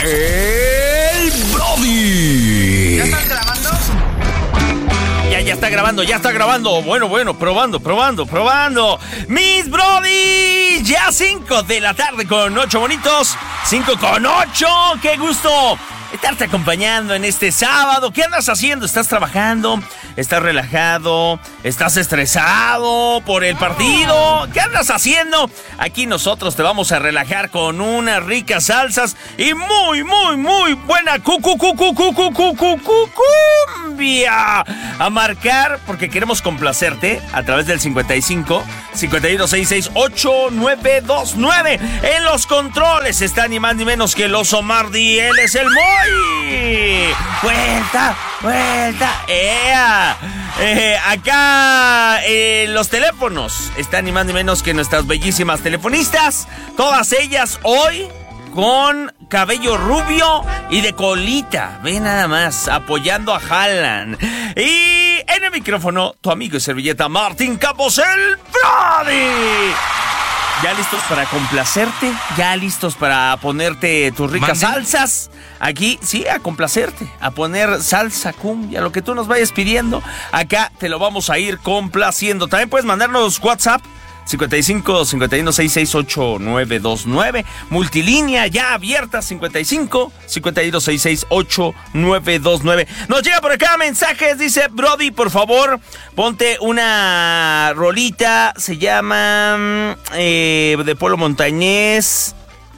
el Brody. ¿Ya estás grabando? Ya está grabando. Bueno, probando. Mis Brody, ya 5 de la tarde con 8 bonitos. 5 con 8, qué gusto estarte acompañando en este sábado. ¿Qué andas haciendo? ¿Estás trabajando? ¿Estás relajado? ¿Estás estresado por el partido? ¿Qué andas haciendo? Aquí nosotros te vamos a relajar con unas ricas salsas y muy buena cumbia. A marcar porque queremos complacerte a través del 55 5166 8929. En los controles está ni más ni menos que el Oso Mardi. Él es el Moy. Vuelta. Acá los teléfonos están ni más ni menos que nuestras bellísimas telefonistas. Todas ellas hoy con cabello rubio y de colita. Ve nada más, apoyando a Haaland. Y en el micrófono, tu amigo y servilleta Martín Campos, el Brody. ¿Ya listos para complacerte? ¿Ya listos para ponerte tus ricas salsas? Aquí, sí, a complacerte, a poner salsa, cumbia, lo que tú nos vayas pidiendo. Acá te lo vamos a ir complaciendo. También puedes mandarnos WhatsApp 55 51 66 8929. Multilínea ya abierta 55 51 66 8929. Nos llega por acá mensajes, dice Brody, por favor, ponte una rolita, se llama de Polo Montañés.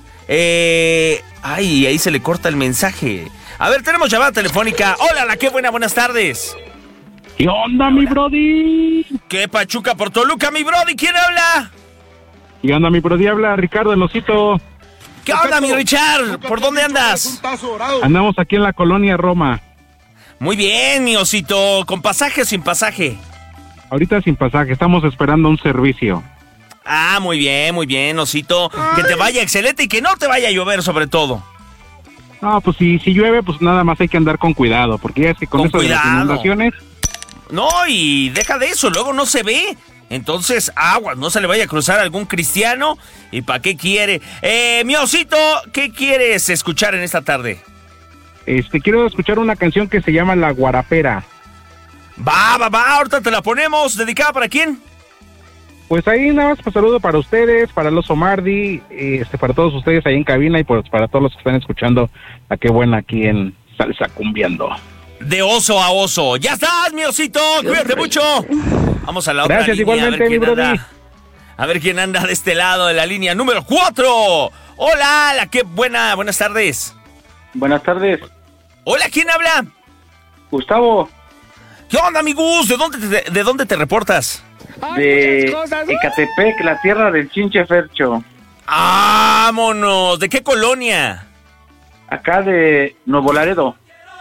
Ahí se le corta el mensaje. A ver, tenemos llamada telefónica. Hola, qué buenas tardes. ¿Qué onda, mi Brody? ¿Qué Pachuca por Toluca, mi Brody? ¿Quién habla? ¿Qué onda, mi Brody? Habla Ricardo el Osito. ¿Qué onda, mi Richard? ¿Por dónde andas? Andamos aquí en la colonia Roma. Muy bien, mi Osito. ¿Con pasaje o sin pasaje? Ahorita sin pasaje, estamos esperando un servicio. Ah, muy bien, Osito. Que te vaya excelente y que no te vaya a llover, sobre todo. No, pues si llueve, pues nada más hay que andar con cuidado, porque ya es que con eso de las inundaciones... No, y deja de eso, luego no se ve. Entonces, aguas, no se le vaya a cruzar a algún cristiano. ¿Y para qué quiere? Mi Osito, ¿qué quieres escuchar en esta tarde? Quiero escuchar una canción que se llama La Guarapera. Va, ahorita te la ponemos. ¿Dedicada para quién? Pues ahí nada más, pues saludo para ustedes, para el Oso Mardi, para todos ustedes ahí en cabina y pues para todos los que están escuchando a Qué Buena aquí en Salsa Cumbiando. De oso a oso. ¡Ya estás, mi Osito! ¡Cuídate mucho! Vamos a la otra Gracias, línea. igualmente, mi Brody. A ver quién anda de este lado de la línea número 4. Hola, qué buenas tardes. Buenas tardes. Hola, ¿quién habla? Gustavo. ¿Qué onda, mi Gus? ¿De dónde te reportas? De Ecatepec, la tierra del Chinche Fercho. ¡Vámonos! ¿De qué colonia? Acá de Nuevo Laredo.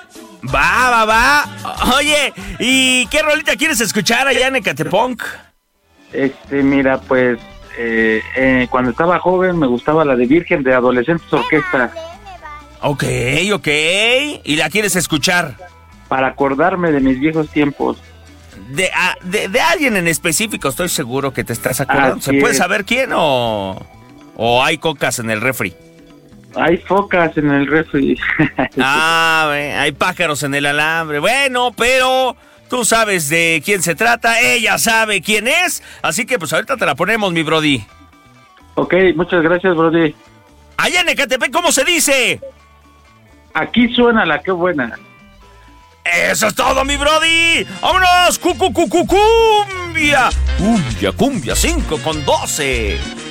Va. Oye, ¿y qué rolita quieres escuchar allá en Ecatepec? Mira, pues, cuando estaba joven me gustaba la de Virgen de Adolescentes Orquesta. Ok. ¿Y la quieres escuchar? Para acordarme de mis viejos tiempos. De alguien en específico, estoy seguro que te estás acordando. ¿Se puede saber quién o hay cocas en el refri? Hay focas en el refri. Hay pájaros en el alambre. Bueno, pero tú sabes de quién se trata, ella sabe quién es, así que pues ahorita te la ponemos, mi Brody. Ok, muchas gracias, Brody. Allá en Ecatepec, ¿cómo se dice? Aquí suena la Qué Buena. ¡Eso es todo, mi Brody! ¡Vámonos! ¡Cumbia! ¡Cumbia! 5 con 12.